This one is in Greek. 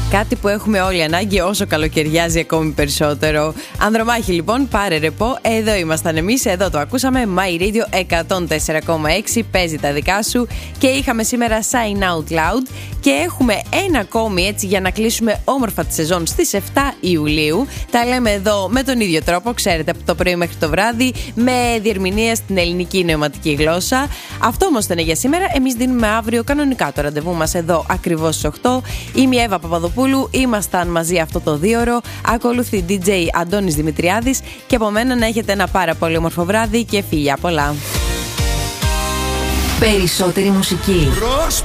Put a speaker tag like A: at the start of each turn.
A: Κάτι που έχουμε όλοι ανάγκη όσο καλοκαιριάζει ακόμη περισσότερο. Ανδρομάχη λοιπόν, πάρε ρεπό. Εδώ ήμασταν εμείς, εδώ το ακούσαμε. My Radio 104,6 παίζει τα δικά σου. Και είχαμε σήμερα Sign Out Loud. Και έχουμε ένα ακόμη έτσι για να κλείσουμε όμορφα τη σεζόν στις 7 Ιουλίου. Τα λέμε εδώ με τον ίδιο τρόπο, ξέρετε, από το πρωί μέχρι το βράδυ, με διερμηνία στην ελληνική νεωματική γλώσσα. Αυτό όμως δεν είναι για σήμερα. Εμείς δίνουμε αύριο κανονικά το ραντεβού μας εδώ ακριβώς στις 8. Είμαι η Εύα Παπαδοπούλου. Ήμασταν μαζί αυτό το 2ωρο. Ακολουθεί DJ Αντώνης Δημητριάδης. Και από μένα να έχετε ένα πάρα πολύ όμορφο βράδυ και φιλιά πολλά.
B: Περισσότερη μουσική.